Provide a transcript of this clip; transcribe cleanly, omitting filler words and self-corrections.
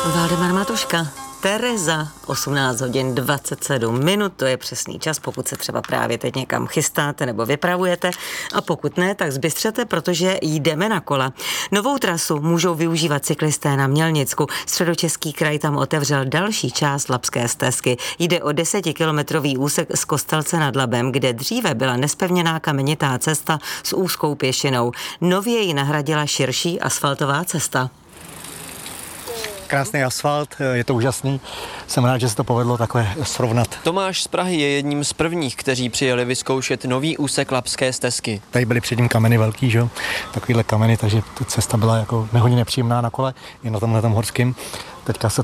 Valdemar Matuška. Tereza, 18 hodin 27 minut, to je přesný čas, pokud se třeba právě teď někam chystáte nebo vypravujete, a pokud ne, tak zbystřete, protože jdeme na kola. Novou trasu můžou využívat cyklisté na Mělnicku. Středočeský kraj tam otevřel další část Labské stezky. Jde o 10kilometrový úsek z Kostelce nad Labem, kde dříve byla nespevněná kamenitá cesta s úzkou pěšinou. Nově ji nahradila širší asfaltová cesta. Krásný asfalt, je to úžasný. Jsem rád, že se to povedlo takhle srovnat. Tomáš z Prahy je jedním z prvních, kteří přijeli vyzkoušet nový úsek Labské stezky. Tady byly předtím kameny velký, že? Takovýhle kameny, takže ta cesta byla jako nehodně nepříjemná na kole, i na tomhle horským. Teďka se